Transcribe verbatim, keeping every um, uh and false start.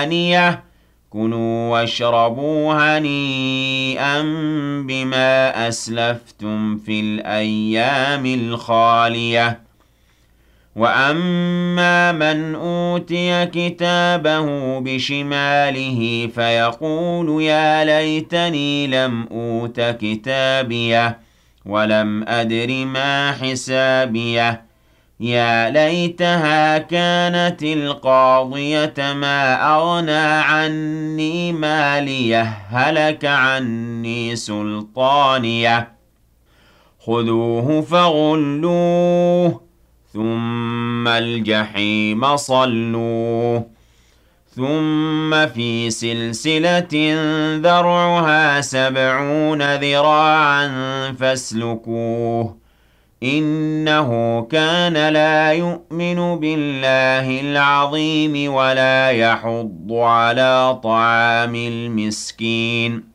ثمانية كُلُوا واشربوا هنيئا بما أسلفتم في الأيام الخالية وأما من أوتي كتابه بشماله فيقول يا ليتني لم أوت كتابيه ولم أدر ما حسابيه يا ليتها كانت القاضية ما أغنى عني ماليه هلك عني سلطانيه خذوه فغلوه ثم الجحيم صلوه ثم في سلسلة ذرعها سبعون ذراعا فاسلكوه إنه كان لا يؤمن بالله العظيم ولا يحض على طعام المسكين